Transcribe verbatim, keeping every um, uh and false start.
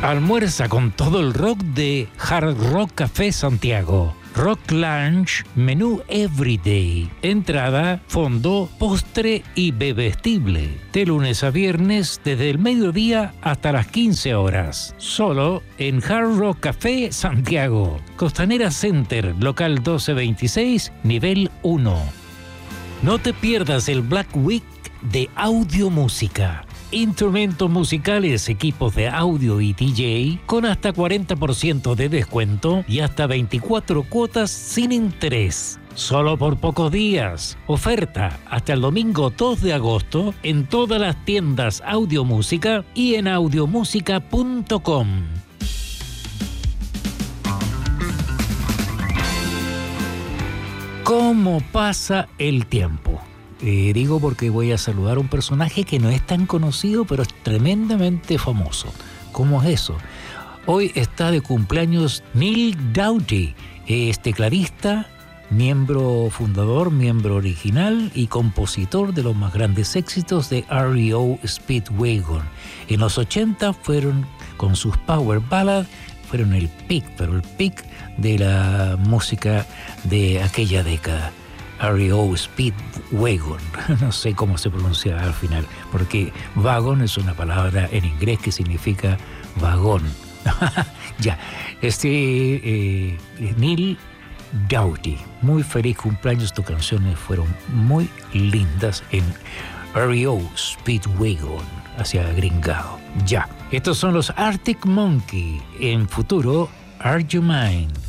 Almuerza con todo el rock de Hard Rock Café Santiago. Rock Lunch, menú Everyday. Entrada, fondo, postre y bebestible. De lunes a viernes, desde el mediodía hasta las quince horas. Solo en Hard Rock Café Santiago. Costanera Center, local doce veintiséis, nivel uno. No te pierdas el Black Week de Audio Música. Instrumentos musicales, equipos de audio y D J con hasta cuarenta por ciento de descuento y hasta veinticuatro cuotas sin interés. Solo por pocos días. Oferta hasta el domingo dos de agosto en todas las tiendas Audio Música y en audiomúsica punto com. ¿Cómo pasa el tiempo? Eh, digo porque voy a saludar a un personaje que no es tan conocido, pero es tremendamente famoso. ¿Cómo es eso? Hoy está de cumpleaños Neil Doughty, es tecladista, miembro fundador, miembro original y compositor de los más grandes éxitos de R E O Speedwagon. En los ochenta fueron, con sus power ballads, fueron el pic, pero el pic de la música de aquella década. R E O Speedwagon, no sé cómo se pronuncia al final, porque wagon es una palabra en inglés que significa vagón. Ya, este eh, Neil Doughty, muy feliz cumpleaños, tus canciones fueron muy lindas en R E O Speedwagon, hacia gringado. Ya, estos son los Arctic Monkey, en futuro, Are You Mine?